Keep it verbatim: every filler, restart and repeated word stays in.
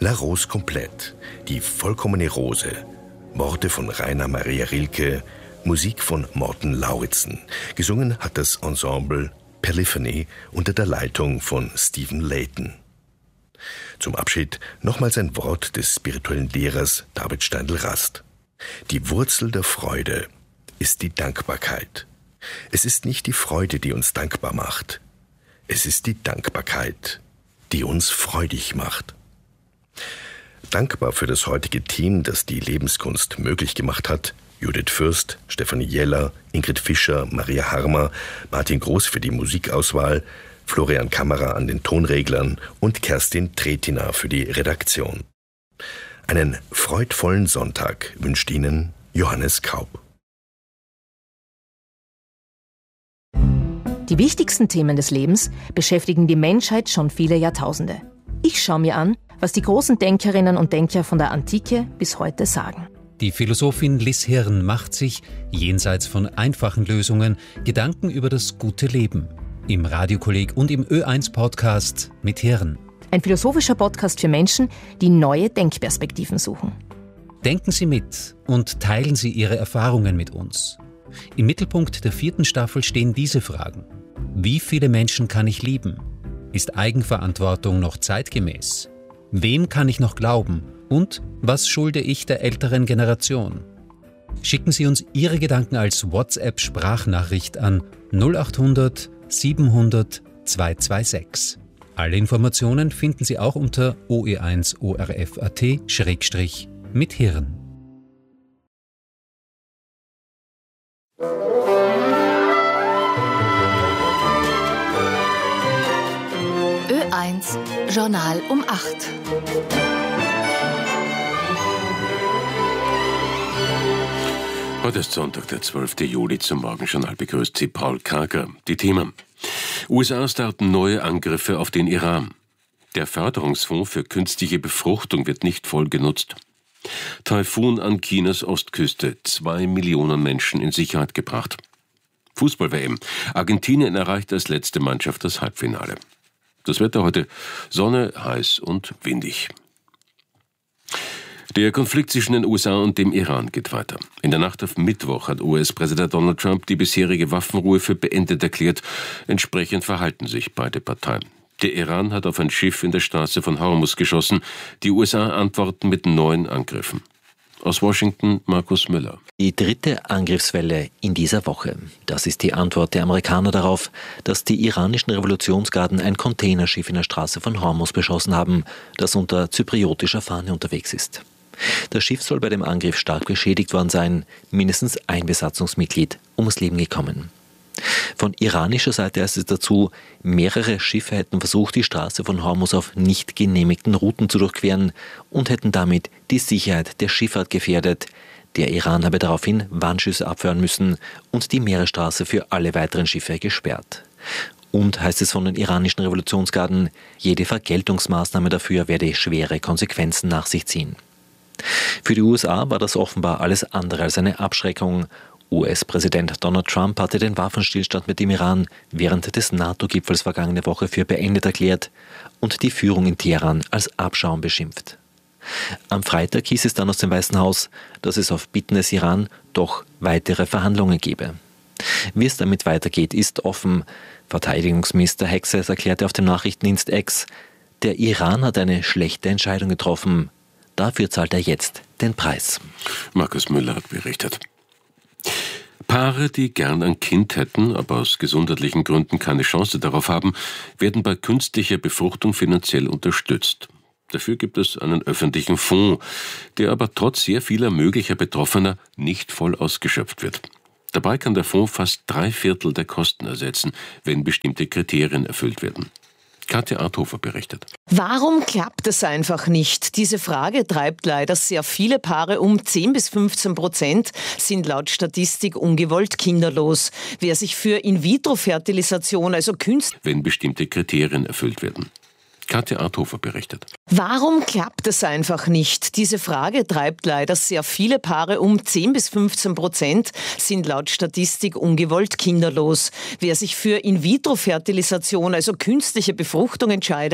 La Rose Complète, die vollkommene Rose. Worte von Rainer Maria Rilke, Musik von Morten Lauritzen. Gesungen hat das Ensemble Perliphony unter der Leitung von Stephen Layton. Zum Abschied nochmals ein Wort des spirituellen Lehrers David Steindl-Rast. Die Wurzel der Freude ist die Dankbarkeit. Es ist nicht die Freude, die uns dankbar macht. Es ist die Dankbarkeit, die uns freudig macht. Dankbar für das heutige Team, das die Lebenskunst möglich gemacht hat. Judith Fürst, Stefanie Jeller, Ingrid Fischer, Maria Harmer, Martin Groß für die Musikauswahl, Florian Kammerer an den Tonreglern und Kerstin Tretina für die Redaktion. Einen freudvollen Sonntag wünscht Ihnen Johannes Kaub. Die wichtigsten Themen des Lebens beschäftigen die Menschheit schon viele Jahrtausende. Ich schaue mir an, was die großen Denkerinnen und Denker von der Antike bis heute sagen. Die Philosophin Liz Hirn macht sich, jenseits von einfachen Lösungen, Gedanken über das gute Leben. Im Radiokolleg und im Ö eins Podcast mit Hirn. Ein philosophischer Podcast für Menschen, die neue Denkperspektiven suchen. Denken Sie mit und teilen Sie Ihre Erfahrungen mit uns. Im Mittelpunkt der vierten Staffel stehen diese Fragen. Wie viele Menschen kann ich lieben? Ist Eigenverantwortung noch zeitgemäß? Wem kann ich noch glauben? Und was schulde ich der älteren Generation? Schicken Sie uns Ihre Gedanken als WhatsApp-Sprachnachricht an null acht hundert siebenhundert zweihundertsechsundzwanzig. Alle Informationen finden Sie auch unter o e eins o r f punkt a t schrägstrich mit Hirn. Ö eins Journal um acht. Heute ist Sonntag, der zwölfte Juli. Zum Morgenjournal begrüßt Sie Paul Karger. Die Themen: U S A starten neue Angriffe auf den Iran. Der Förderungsfonds für künstliche Befruchtung wird nicht voll genutzt. Taifun an Chinas Ostküste, zwei Millionen Menschen in Sicherheit gebracht. Fußball-W M. Argentinien erreicht als letzte Mannschaft das Halbfinale. Das Wetter heute: Sonne, heiß und windig. Der Konflikt zwischen den U S A und dem Iran geht weiter. In der Nacht auf Mittwoch hat U S-Präsident Donald Trump die bisherige Waffenruhe für beendet erklärt. Entsprechend verhalten sich beide Parteien. Der Iran hat auf ein Schiff in der Straße von Hormuz geschossen. Die U S A antworten mit neuen Angriffen. Aus Washington, Markus Müller. Die dritte Angriffswelle in dieser Woche. Das ist die Antwort der Amerikaner darauf, dass die iranischen Revolutionsgarden ein Containerschiff in der Straße von Hormuz beschossen haben, das unter zypriotischer Fahne unterwegs ist. Das Schiff soll bei dem Angriff stark beschädigt worden sein, mindestens ein Besatzungsmitglied ums Leben gekommen. Von iranischer Seite heißt es dazu, mehrere Schiffe hätten versucht, die Straße von Hormuz auf nicht genehmigten Routen zu durchqueren und hätten damit die Sicherheit der Schifffahrt gefährdet. Der Iran habe daraufhin Warnschüsse abfeuern müssen und die Meeresstraße für alle weiteren Schiffe gesperrt. Und, heißt es von den iranischen Revolutionsgarden, jede Vergeltungsmaßnahme dafür werde schwere Konsequenzen nach sich ziehen. Für die U S A war das offenbar alles andere als eine Abschreckung. U S-Präsident Donald Trump hatte den Waffenstillstand mit dem Iran während des NATO-Gipfels vergangene Woche für beendet erklärt und die Führung in Teheran als Abschaum beschimpft. Am Freitag hieß es dann aus dem Weißen Haus, dass es auf Bitten des Iran doch weitere Verhandlungen gebe. Wie es damit weitergeht, ist offen. Verteidigungsminister Hexes erklärte auf dem Nachrichtendienst X, der Iran hat eine schlechte Entscheidung getroffen. Dafür zahlt er jetzt den Preis. Markus Müller hat berichtet. Paare, die gern ein Kind hätten, aber aus gesundheitlichen Gründen keine Chance darauf haben, werden bei künstlicher Befruchtung finanziell unterstützt. Dafür gibt es einen öffentlichen Fonds, der aber trotz sehr vieler möglicher Betroffener nicht voll ausgeschöpft wird. Dabei kann der Fonds fast drei Viertel der Kosten ersetzen, wenn bestimmte Kriterien erfüllt werden. Katja Arthofer berichtet. Warum klappt es einfach nicht? Diese Frage treibt leider sehr viele Paare um. zehn bis fünfzehn Prozent sind laut Statistik ungewollt kinderlos. Wer sich für In-vitro-Fertilisation, also künstlich... Wenn bestimmte Kriterien erfüllt werden. Katja Arthofer berichtet. Warum klappt es einfach nicht? Diese Frage treibt leider sehr viele Paare um. zehn bis fünfzehn Prozent sind laut Statistik ungewollt kinderlos. Wer sich für In-vitro-Fertilisation, also künstliche Befruchtung, entscheidet,